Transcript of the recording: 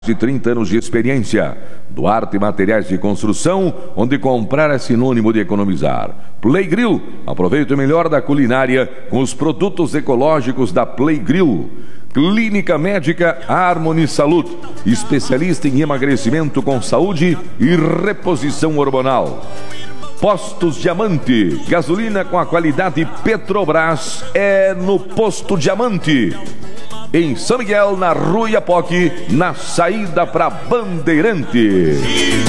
de 30 anos de experiência. Duarte Materiais de Construção, onde comprar é sinônimo de economizar. Play Grill, aproveite o melhor da culinária com os produtos ecológicos da Play Grill. Clínica Médica Harmony Saúde, especialista em emagrecimento com saúde e reposição hormonal. Postos Diamante, gasolina com a qualidade Petrobras é no Posto Diamante. Em São Miguel, na Rua Iapoque, na saída para Bandeirante.